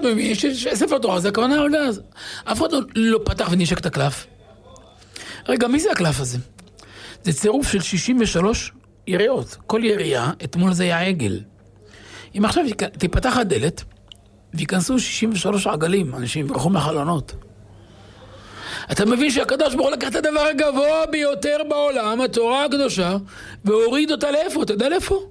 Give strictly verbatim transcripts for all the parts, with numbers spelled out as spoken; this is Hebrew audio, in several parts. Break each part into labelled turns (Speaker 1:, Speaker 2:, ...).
Speaker 1: מבין שספר תורה זה הכוונה ארגז. אף אחד לא פתח ונשק את הקלף. רגע, מי זה הקלף הזה? זה צירוף של שישים ושלוש יריעות. כל יריעה, אתמול זה היה עגל. אם עכשיו תיפתח הדלת, ויכנסו שישים ושלוש עגלים, אנשים יברחו מהחלונות. אתה מבין שהקדוש ברוך הוא לקח את הדבר הגבוה ביותר בעולם, התורה הקדושה, והוריד אותה לאיפה? אתה יודע לאיפה?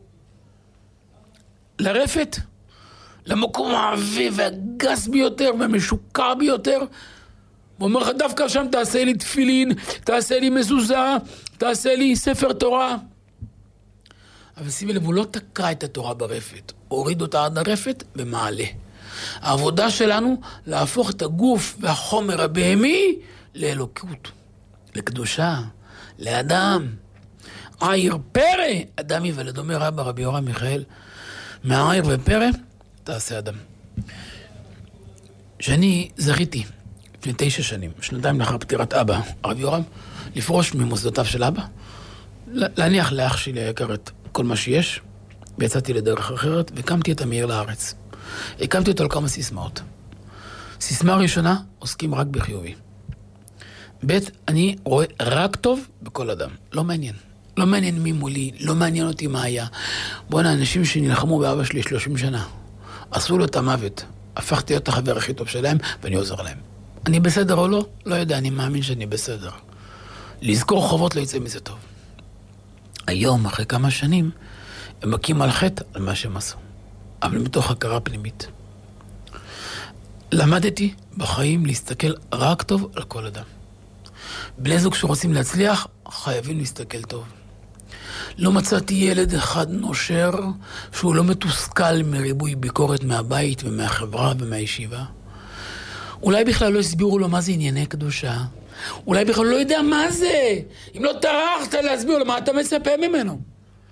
Speaker 1: לרפת. למקום האביב והגס ביותר והמשוקע ביותר. הוא אומר לך, דווקא שם תעשה לי תפילין, תעשה לי מזוזה, תעשה לי ספר תורה. אבל שימי לב, הוא לא תקע את התורה ברפת. הוריד אותה עד הרפת ומעלה. העבודה שלנו להפוך את הגוף והחומר הבהמי לאלוקות, לקדושה, לאדם. עיר פרא, אדם יוולד, אומר רבא רבי יורם מיכאל, מהעיר ופרא תעשה אדם. שאני זכיתי לפני תשע שנים, שנתיים לאחר פטירת אבא, רבי יורם, לפרוש ממוסדותיו של אבא, להניח לאח שלי היקר את כל מה שיש, ויצאתי לדרך אחרת, וקמתי את המאיר לארץ. הקמתי אותו על כמה סיסמאות. סיסמה ראשונה, עוסקים רק בחיובי. ב', אני רואה רק טוב בכל אדם. לא מעניין. לא מעניין מי מולי, לא מעניין אותי מה היה. בוא'נה, אנשים שנלחמו באבא שלי שלושים שנה, עשו לו את המוות. הפכתי להיות החבר הכי טוב שלהם, ואני עוזר להם. אני בסדר או לא? לא יודע, אני מאמין שאני בסדר. לזכור חובות לא יצא מזה טוב. היום, אחרי כמה שנים, הם מכים על חטא על מה שהם עשו. אבל מתוך הכרה פנימית. למדתי בחיים להסתכל רק טוב על כל אדם. בני זוג שרוצים להצליח, חייבים להסתכל טוב. לא מצאתי ילד אחד נושר שהוא לא מתוסכל מריבוי ביקורת מהבית ומהחברה ומהישיבה. אולי בכלל לא הסבירו לו מה זה ענייני קדושה. אולי בכלל לא יודע מה זה. אם לא טרחת להסביר לו מה אתה מצפה ממנו.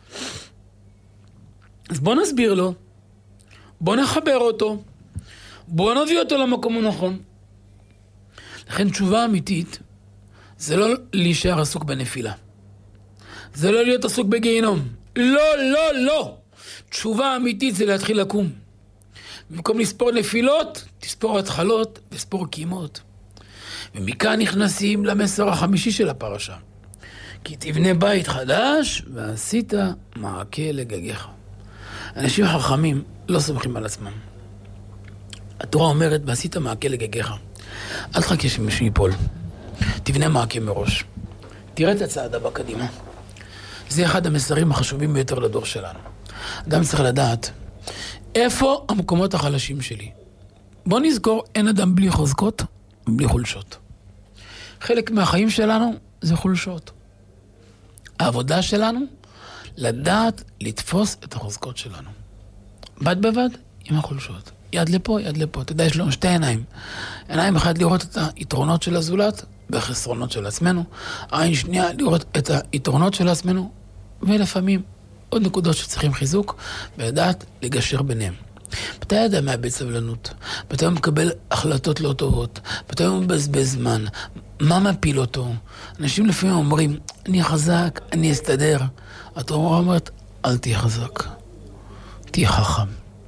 Speaker 1: אז בוא נסביר לו. בוא נחבר אותו. בוא נביא אותו למקום הנכון. לכן תשובה אמיתית זה לא להישאר עסוק בנפילה. זה לא להיות עסוק בגיהינום. לא, לא, לא. תשובה אמיתית זה להתחיל לקום. במקום לספור נפילות, תספור התחלות וספור קימות. ומכאן נכנסים למסר החמישי של הפרשה. כי תבנה בית חדש ועשית מעקה לגגיך. אנשים חכמים לא סומכים על עצמם. התורה אומרת, ועשית מעקה לגגיך. אל תחכה שמישהו ייפול. תבנה מעקה מראש. תראה את הצעד הבא קדימה. זה אחד המסרים החשובים ביותר לדור שלנו. אדם צריך לדעת איפה המקומות החלשים שלי. בוא נזכור, אין אדם בלי חוזקות ובלי חולשות. חלק מהחיים שלנו זה חולשות. העבודה שלנו לדעת לתפוס את החוזקות שלנו. בד בבד עם החולשות. יד לפה, יד לפה. אתה יודע, יש לנו שתי עיניים. עיניים אחת לראות את היתרונות של הזולת והחסרונות של עצמנו. עין שנייה לראות את היתרונות של עצמנו, ולפעמים עוד נקודות שצריכים חיזוק, ולדעת לגשר ביניהם. מתי אדם מאבד סבלנות? מתי הוא מקבל החלטות לא טובות? מתי הוא מבזבז זמן? מה מפיל אותו? אנשים לפעמים אומרים, אני חזק, אני אסתדר. התורה אומרת, אל תהיה חזק. תהיה חכם.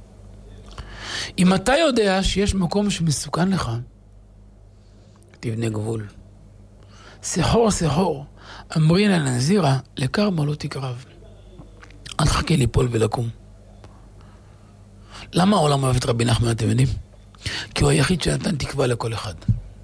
Speaker 1: אם אתה יודע שיש מקום שמסוכן לך, תבנה גבול. סחור סחור, אמרין על הנזירה, לקרמה לא תקרב. אל תחכה ליפול ולקום. למה העולם אוהב את רבי נחמן, אתם יודעים? כי הוא היחיד שנתן תקווה לכל אחד.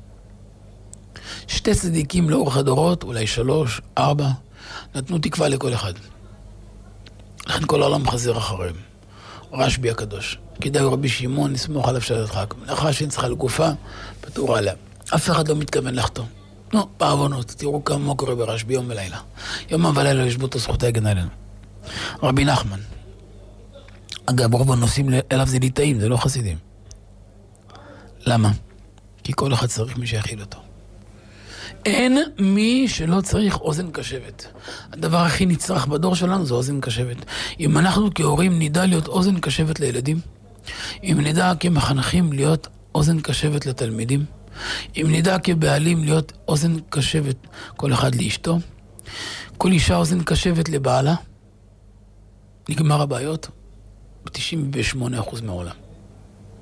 Speaker 1: שתי צדיקים לאורך הדורות, אולי שלוש, ארבע, נתנו תקווה לכל אחד. לכן כל העולם חזר אחריהם. רשב"י הקדוש. כדאי רבי שמעון, נסמוך עליו שלדחק. מלאכה שנצחה לגופה, פטור עליה. אף אחד לא מתכוון לחתום. לא, בעוונות. תראו כמה קורה ברשב"י יום ולילה. יום ולילה יש בו את הזכות ההגן עלינו. רבי נחמן. אגב, רוב הנושאים אליו זה ליטאים, זה לא חסידים. למה? כי כל אחד צריך מי שיכיל אותו. אין מי שלא צריך אוזן קשבת. הדבר הכי נצרך בדור שלנו זה אוזן קשבת. אם אנחנו כהורים נדע להיות אוזן קשבת לילדים, אם נדע כמחנכים להיות אוזן קשבת לתלמידים, אם נדע כבעלים להיות אוזן קשבת כל אחד לאשתו, כל אישה אוזן קשבת לבעלה, נגמר הבעיות ב-תשעים ושמונה אחוז מהעולם.